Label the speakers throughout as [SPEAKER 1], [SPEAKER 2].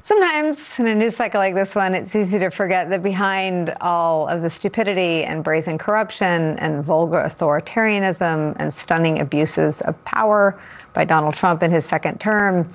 [SPEAKER 1] Sometimes in a news cycle like this one, it's easy to forget that behind all of the stupidity and brazen corruption and vulgar authoritarianism and stunning abuses of power by Donald Trump in his second term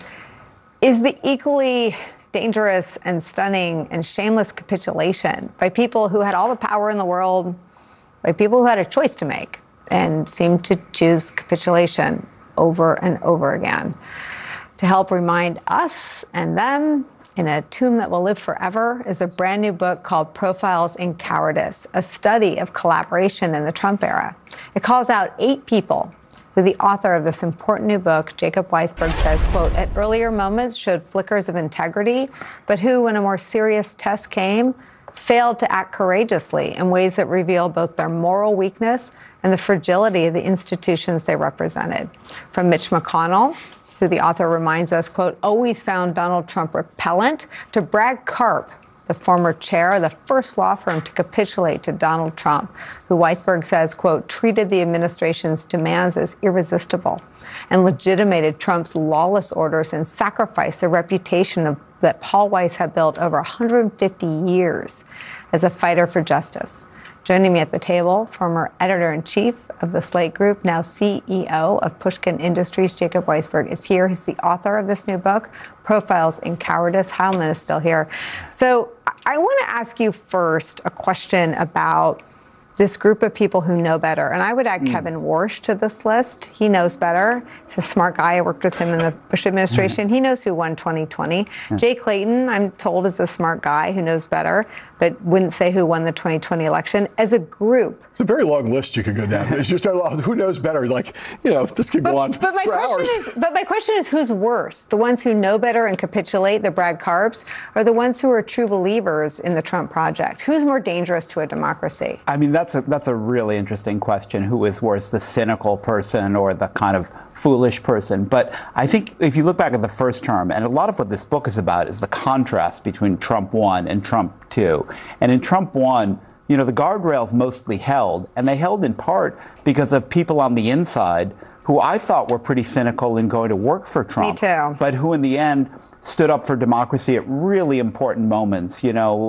[SPEAKER 1] is the equally dangerous and stunning and shameless capitulation by people who had all the power in the world, by people who had a choice to make and seemed to choose capitulation over and over again. To help remind us and them in a tomb that will live forever is a brand new book called Profiles in Cowardice, a study of collaboration in the Trump era. It calls out 8 people who the author of this important new book, Jacob Weisberg, says, quote, at earlier moments showed flickers of integrity, but who, when a more serious test came, failed to act courageously in ways that reveal both their moral weakness and the fragility of the institutions they represented. From Mitch McConnell, who the author reminds us, quote, always found Donald Trump repellent, to Brad Karp, the former chair of the first law firm to capitulate to Donald Trump, who Weisberg says, quote, treated the administration's demands as irresistible and legitimated Trump's lawless orders and sacrificed the reputation that Paul Weiss had built over 150 years as a fighter for justice. Joining me at the table, former editor-in-chief of the Slate Group, now CEO of Pushkin Industries, Jacob Weisberg is here. He's the author of this new book, Profiles in Cowardice. Heilman is still here. So I want to ask you first a question about this group of people who know better. And I would add Kevin Warsh to this list. He knows better. He's a smart guy. I worked with him in the Bush administration. He knows who won 2020. Jay Clayton, I'm told, is a smart guy who knows better, but wouldn't say who won the 2020 election. As a group.
[SPEAKER 2] It's a very long list you could go down. It's just who knows better. Like, this could go on for hours.
[SPEAKER 1] But my question is, who's worse? The ones who know better and capitulate, the Brad Karps, or the ones who are true believers in the Trump project? Who's more dangerous to a democracy?
[SPEAKER 3] I mean, that's a really interesting question. Who is worse, the cynical person or the kind of foolish person? But I think if you look back at the first term, and a lot of what this book is about is the contrast between Trump 1 and Trump 2. And in Trump 1, the guardrails mostly held, and they held in part because of people on the inside who I thought were pretty cynical in going to work for Trump.
[SPEAKER 1] Me too.
[SPEAKER 3] But who in the end stood up for democracy at really important moments.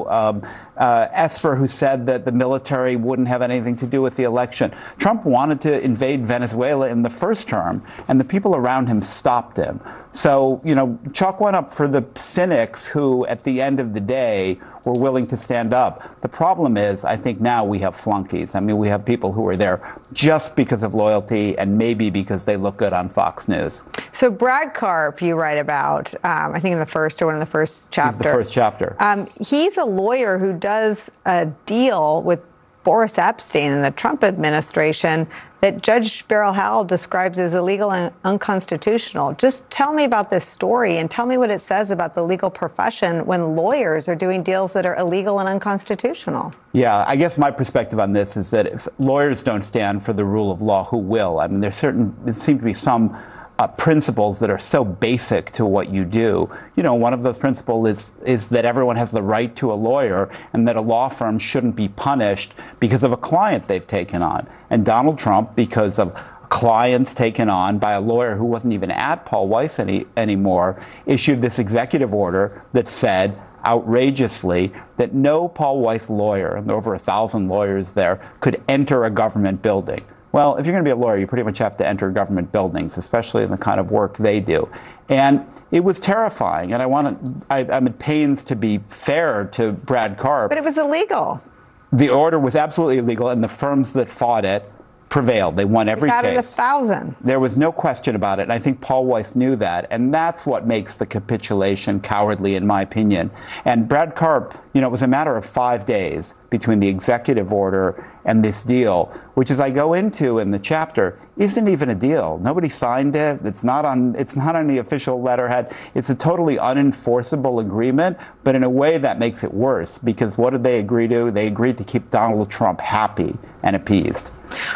[SPEAKER 3] Esper, who said that the military wouldn't have anything to do with the election. Trump wanted to invade Venezuela in the first term, and the people around him stopped him. So, chalk one up for the cynics who, at the end of the day, were willing to stand up. The problem is, I think now we have flunkies. I mean, we have people who are there just because of loyalty and maybe because they look good on Fox News.
[SPEAKER 1] So Brad Karp, you write about, I think in the first or one of the first chapters.
[SPEAKER 3] The first chapter.
[SPEAKER 1] He's a lawyer who does a deal with Boris Epstein in the Trump administration that Judge Beryl Howell describes as illegal and unconstitutional. Just tell me about this story and tell me what it says about the legal profession when lawyers are doing deals that are illegal and unconstitutional.
[SPEAKER 3] Yeah, I guess my perspective on this is that if lawyers don't stand for the rule of law, who will? I mean, there seem to be some principles that are so basic to what you do. One of those principles is that everyone has the right to a lawyer and that a law firm shouldn't be punished because of a client they've taken on. And Donald Trump, because of clients taken on by a lawyer who wasn't even at Paul Weiss anymore, issued this executive order that said, outrageously, that no Paul Weiss lawyer, and there were over 1,000 lawyers there, could enter a government building. Well, if you're going to be a lawyer, you pretty much have to enter government buildings, especially in the kind of work they do. And it was terrifying. And I'm at pains to be fair to Brad Karp.
[SPEAKER 1] But it was illegal.
[SPEAKER 3] The order was absolutely illegal, and the firms that fought it prevailed. They won every case.
[SPEAKER 1] 1,000.
[SPEAKER 3] There was no question about it, and I think Paul Weiss knew that, and that's what makes the capitulation cowardly, in my opinion. And Brad Karp, it was a matter of 5 days between the executive order and this deal, which, as I go into in the chapter, isn't even a deal. Nobody signed it. It's not on the official letterhead. It's a totally unenforceable agreement, but in a way that makes it worse, because what did they agree to? They agreed to keep Donald Trump happy and appeased.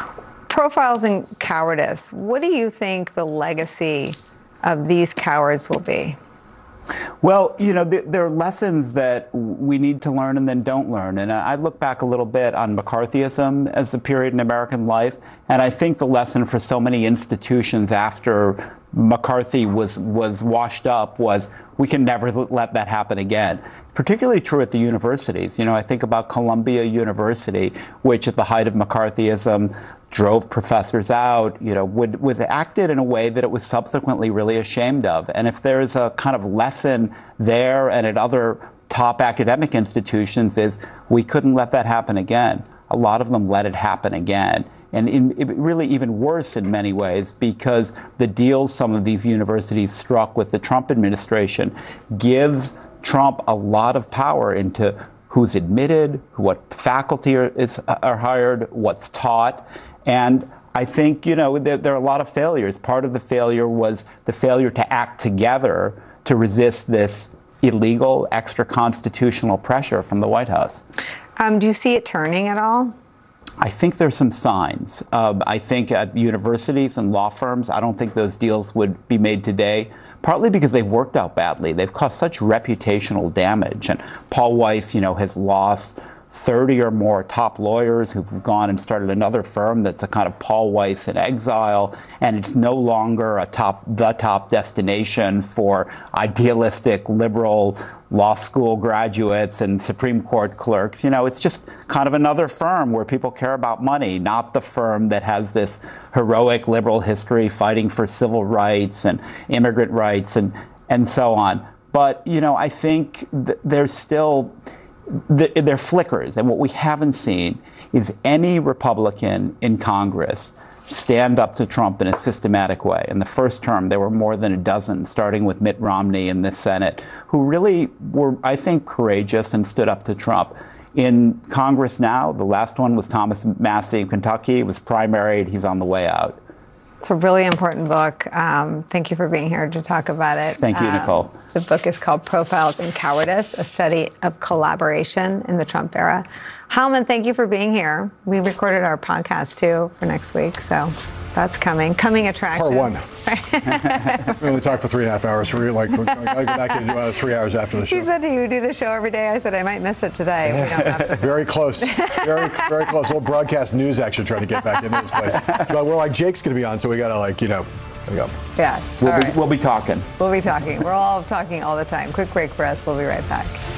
[SPEAKER 1] Profiles in Cowardice. What do you think the legacy of these cowards will be?
[SPEAKER 3] Well, there are lessons that we need to learn and then don't learn. And I look back a little bit on McCarthyism as a period in American life. And I think the lesson for so many institutions after McCarthy was washed up was we can never let that happen again. It's particularly true at the universities. I think about Columbia University, which at the height of McCarthyism drove professors out, was acted in a way that it was subsequently really ashamed of. And if there's a kind of lesson there and at other top academic institutions is we couldn't let that happen again. A lot of them let it happen again. And really even worse in many ways, because the deals some of these universities struck with the Trump administration gives Trump a lot of power into who's admitted, what faculty are hired, what's taught. And I think, there are a lot of failures. Part of the failure was the failure to act together to resist this illegal, extra-constitutional pressure from the White House.
[SPEAKER 1] Do you see it turning at all?
[SPEAKER 3] I think there's some signs. I think at universities and law firms, I don't think those deals would be made today, partly because they've worked out badly. They've caused such reputational damage. And Paul Weiss, has lost 30 or more top lawyers who've gone and started another firm that's a kind of Paul Weiss in exile, and it's no longer the top destination for idealistic liberal law school graduates and Supreme Court clerks. It's just kind of another firm where people care about money, not the firm that has this heroic liberal history fighting for civil rights and immigrant rights and so on. But, I think there's still they're flickers. And what we haven't seen is any Republican in Congress stand up to Trump in a systematic way. In the first term, there were more than a dozen, starting with Mitt Romney in the Senate, who really were, I think, courageous and stood up to Trump. In Congress now, the last one was Thomas Massie in Kentucky. He was primaried. He's on the way out.
[SPEAKER 1] It's a really important book. Thank you for being here to talk about it.
[SPEAKER 3] Thank you, Nicole.
[SPEAKER 1] The book is called Profiles in Cowardice, a study of collaboration in the Trump era. Hallman, thank you for being here. We recorded our podcast, too, for next week, so that's coming attractive.
[SPEAKER 2] Part one. We only talked for 3.5 hours. So we're like, I go back and do 3 hours after the show.
[SPEAKER 1] He said he would do the show every day. I said I might miss it today. We don't have to.
[SPEAKER 2] Very close. Very close. A little broadcast news action trying to get back into this place. But we're like, Jake's going to be on, so we got to there we go.
[SPEAKER 1] Yeah.
[SPEAKER 3] We'll be talking.
[SPEAKER 1] We'll be talking. We're all talking all the time. Quick break for us. We'll be right back.